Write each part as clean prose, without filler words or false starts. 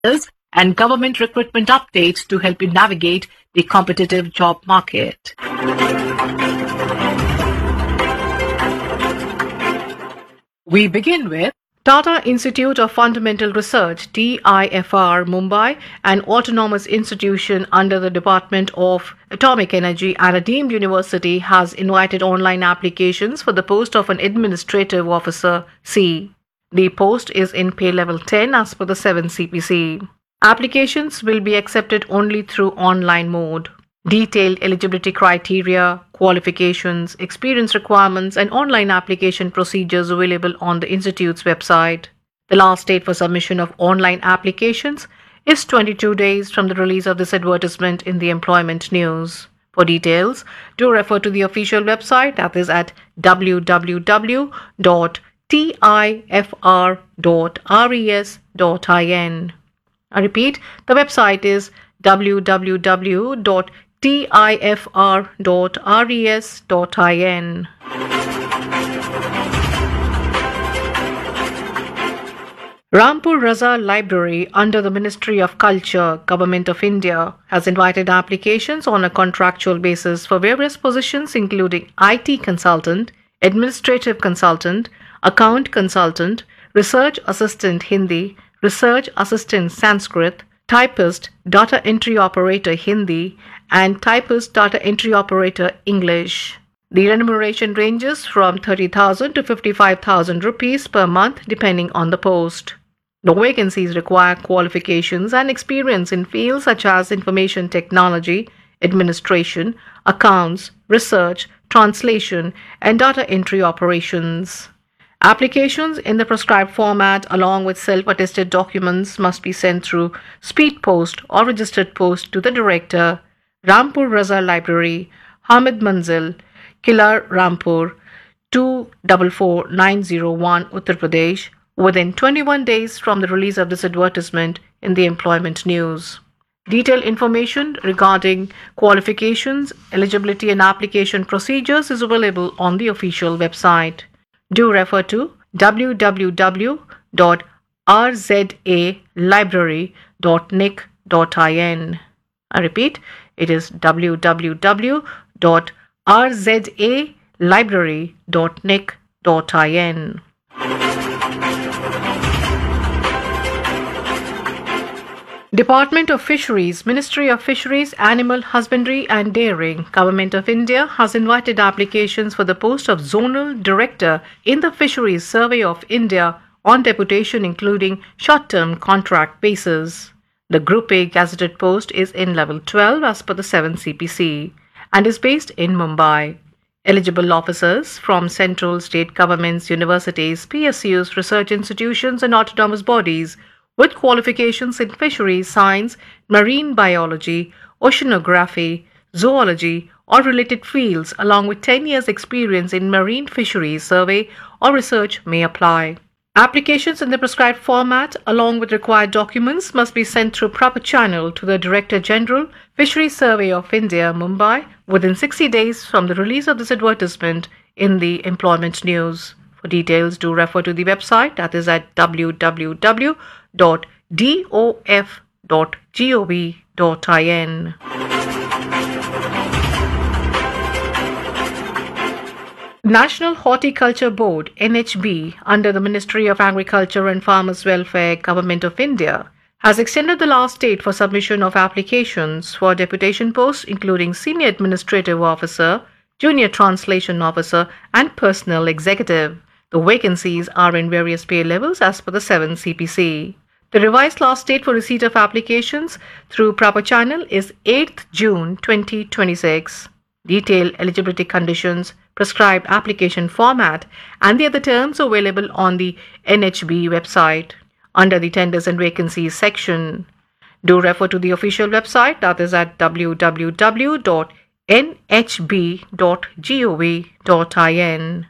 and government recruitment updates to help you navigate the competitive job market. We begin with Tata Institute of Fundamental Research (TIFR) Mumbai, an autonomous institution under the Department of Atomic Energy and a deemed university, has invited online applications for the post of an administrative officer C. The post is in pay level 10 as per the 7 CPC. Applications will be accepted only through online mode. Detailed eligibility criteria, qualifications, experience requirements, and online application procedures available on the Institute's website. The last date for submission of online applications is 22 days from the release of this advertisement in the Employment News. For details, do refer to the official website, that is at www.tifr.res.in. I repeat, the website is www.tifr.res.in. Rampur Raza Library under the Ministry of Culture, Government of India, has invited applications on a contractual basis for various positions including IT consultant, administrative consultant, account consultant, research assistant Hindi, research assistant Sanskrit, typist, data entry operator Hindi, and typist, data entry operator English. The remuneration ranges from 30,000 to 55,000 rupees per month depending on the post. The vacancies require qualifications and experience in fields such as information technology, administration, accounts, research, translation, and data entry operations. Applications in the prescribed format along with self-attested documents must be sent through speed post or registered post to the Director, Rampur Raza Library, Hamid Manzil, Kilar Rampur, 244901, Uttar Pradesh, within 21 days from the release of this advertisement in the Employment News. Detailed information regarding qualifications, eligibility, and application procedures is available on the official website. Do refer to www.rzalibrary.nic.in. I repeat, it is www.rzalibrary.nic.in. Department of Fisheries, Ministry of Fisheries, Animal Husbandry and Dairying, Government of India has invited applications for the post of Zonal Director in the Fisheries Survey of India on deputation including short-term contract basis. The Group A gazetted post is in level 12 as per the 7 CPC and is based in Mumbai. Eligible officers from central, state governments, universities, PSUs, research institutions and autonomous bodies with qualifications in fisheries science, marine biology, oceanography, zoology, or related fields, along with 10 years' experience in marine fisheries survey or research may apply. Applications in the prescribed format, along with required documents, must be sent through proper channel to the Director General, Fisheries Survey of India, Mumbai, within 60 days from the release of this advertisement in the Employment News. For details, do refer to the website, that is at www.dof.gov.in. National Horticulture Board (NHB) under the Ministry of Agriculture and Farmers Welfare, Government of India, has extended the last date for submission of applications for deputation posts including Senior Administrative Officer, Junior Translation Officer and Personnel Executive. The vacancies are in various pay levels as per the 7 CPC. The revised last date for receipt of applications through proper channel is 8th June 2026. Detailed eligibility conditions, prescribed application format, and the other terms available on the NHB website under the Tenders and Vacancies section. Do refer to the official website, that is at www.nhb.gov.in.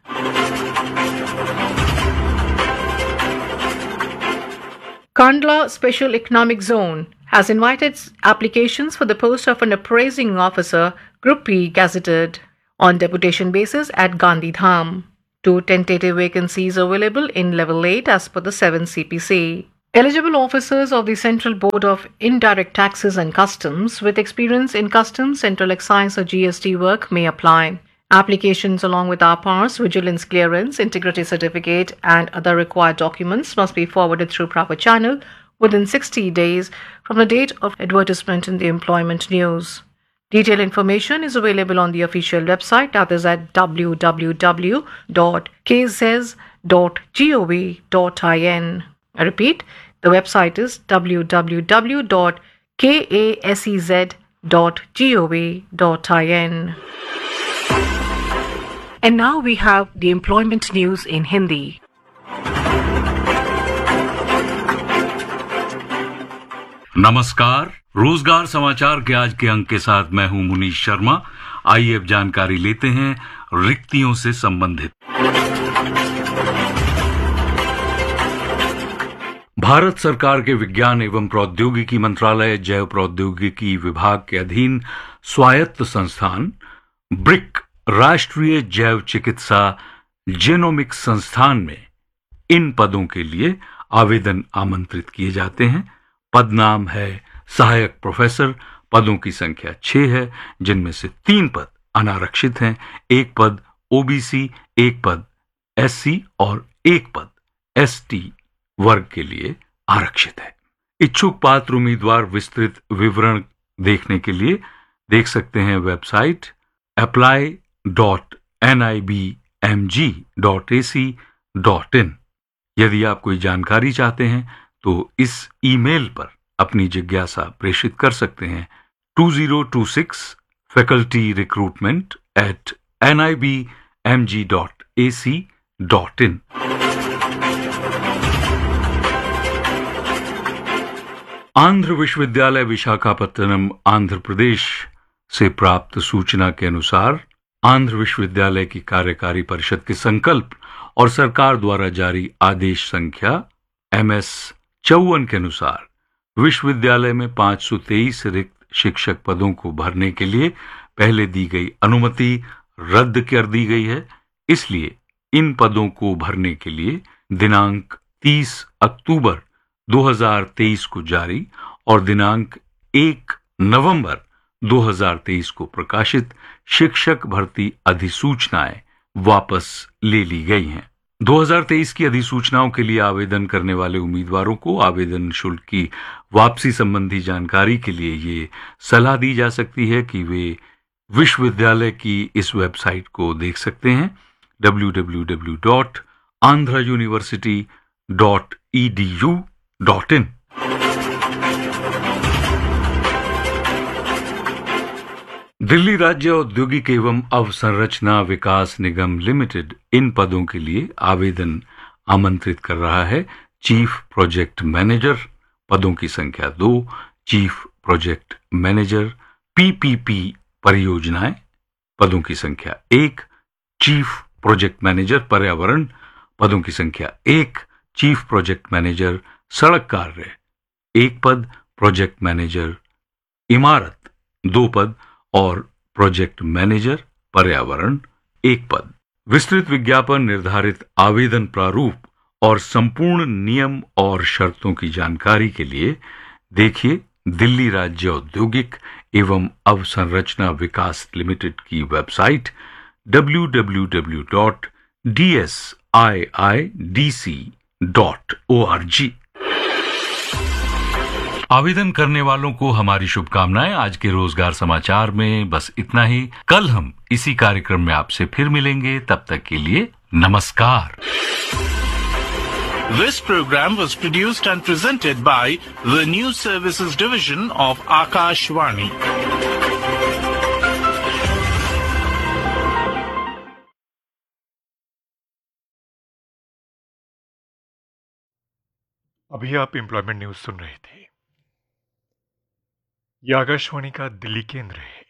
Kandla Special Economic Zone has invited applications for the post of an appraising officer, Group P gazetted, on deputation basis at Gandhidham. 2 tentative vacancies available in level 8 as per the 7 CPC. Eligible officers of the Central Board of Indirect Taxes and Customs with experience in customs, central excise, or GST work may apply. Applications along with RPARS, vigilance clearance, integrity certificate, and other required documents must be forwarded through proper channel within 60 days from the date of advertisement in the employment news. Detailed information is available on the official website, that is at www.kzez.gov.in. I repeat, the website is www.kasez.gov.in. And now we have the employment news in Hindi. नमस्कार, रोजगार समाचार के आज के अंक के साथ मैं हूं मुनीश शर्मा। आइए अब जानकारी लेते हैं रिक्तियों से संबंधित। भारत सरकार के विज्ञान एवं प्रौद्योगिकी मंत्रालय जैव प्रौद्योगिकी विभाग के अधीन स्वायत्त संस्थान ब्रिक राष्ट्रीय जैव चिकित्सा जेनोमिक्स संस्थान में इन पदों के लिए आवेदन आमंत्रित किए जाते हैं। पद नाम है सहायक प्रोफेसर। पदों की संख्या 6 है, जिनमें से 3 पद अनारक्षित हैं, 1 पद ओबीसी, 1 पद एससी और 1 पद एसटी वर्ग के लिए आरक्षित है। इच्छुक पात्र उम्मीदवार विस्तृत विवरण देखने के लिए देख सकते हैं वेबसाइट apply.nibmg.ac.in। यदि आप कोई जानकारी चाहते हैं तो इस ईमेल पर अपनी जिज्ञासा प्रेषित कर सकते हैं 2026 facultyrecruitment@nibmg.ac.in। आंध्र विश्वविद्यालय विशाखापत्तनम आंध्र प्रदेश से प्राप्त सूचना के अनुसार आंध्र विश्वविद्यालय की कार्यकारी परिषद के संकल्प और सरकार द्वारा जारी आदेश संख्या MS 54 के अनुसार विश्वविद्यालय में 523 रिक्त शिक्षक पदों को भरने के लिए पहले दी गई अनुमति रद्द कर दी गई है। इसलिए इन पदों को भरने के लिए दिनांक 30 अक्टूबर 2023 को जारी और दिनांक 1 नवंबर 2023 को प्रकाशित शिक्षक भर्ती अधिसूचनाएं वापस ले ली गई हैं। 2023 की अधिसूचनाओं के लिए आवेदन करने वाले उम्मीदवारों को आवेदन शुल्क की वापसी संबंधी जानकारी के लिए ये सलाह दी जा सकती है कि वे विश्वविद्यालय की इस वेबसाइट को देख सकते हैं www.andhrauniversity.edu.in। दिल्ली राज्य औद्योगिक एवं अवसंरचना विकास निगम लिमिटेड इन पदों के लिए आवेदन आमंत्रित कर रहा है। चीफ प्रोजेक्ट मैनेजर पदों की संख्या 2, चीफ प्रोजेक्ट मैनेजर पीपीपी परियोजनाएं पदों की संख्या 1, चीफ प्रोजेक्ट मैनेजर पर्यावरण पदों की संख्या 1, चीफ प्रोजेक्ट मैनेजर सड़क कार्य 1 पद, प्रोजेक्ट मैनेजर इमारत 2 पद और प्रोजेक्ट मैनेजर पर्यावरण 1 पद। विस्तृत विज्ञापन, निर्धारित आवेदन प्रारूप और संपूर्ण नियम और शर्तों की जानकारी के लिए देखिए दिल्ली राज्य औद्योगिक एवं अवसंरचना विकास लिमिटेड की वेबसाइट www.dsiidc.org। आवेदन करने वालों को हमारी शुभकामनाएं। आज के रोजगार समाचार में बस इतना ही। कल हम इसी कार्यक्रम में आपसे फिर मिलेंगे, तब तक के लिए नमस्कार। This program was produced and presented by the News Services Division of Akashvani. अभी आप एम्प्लॉयमेंट न्यूज सुन रहे थे। यह आकाशवाणी का दिल्ली केंद्र है।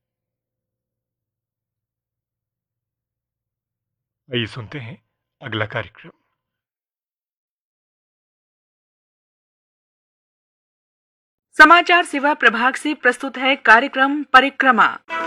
आइए सुनते हैं अगला कार्यक्रम। समाचार सेवा प्रभाग से प्रस्तुत है कार्यक्रम परिक्रमा।